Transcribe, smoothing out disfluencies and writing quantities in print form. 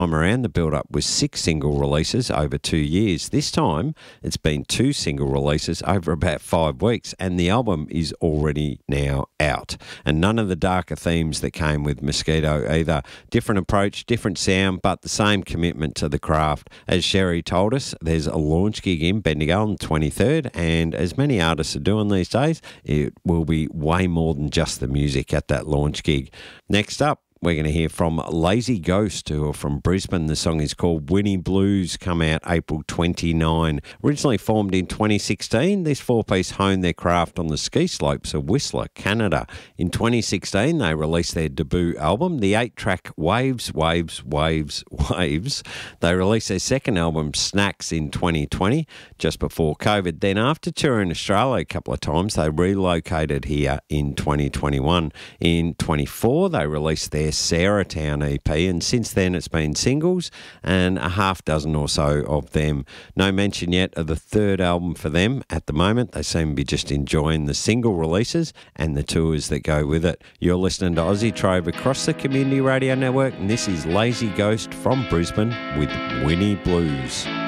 time around, the build-up was 6 single releases over 2 years. This time, it's been 2 single releases over about 5 weeks, and the album is already now out. And none of the darker themes that came with Mosquito either. Different approach, different sound, but the same commitment to the craft. As Sherry told us, there's a launch gig in Bendigo on the 23rd, and as many artists are doing these days, it will be way more than just the music at that launch gig. Next up, we're going to hear from Lazy Ghost, who are from Brisbane. The song is called Winnie Blues, come out April 29. Originally formed in 2016, this four-piece honed their craft on the ski slopes of Whistler, Canada. In 2016, they released their debut album, the 8-track Waves, Waves, Waves, Waves. They released their second album, Snacks, in 2020, just before COVID. Then after touring Australia a couple of times, they relocated here in 2021. In 24, they released their Sarah Town EP, and since then it's been singles and a half dozen or so of them. No mention yet of the third album for them at the moment. They seem to be just enjoying the single releases and the tours that go with it. You're listening to Aussie Trove across the Community Radio Network, and this is Lazy Ghost from Brisbane with Winnie Blues.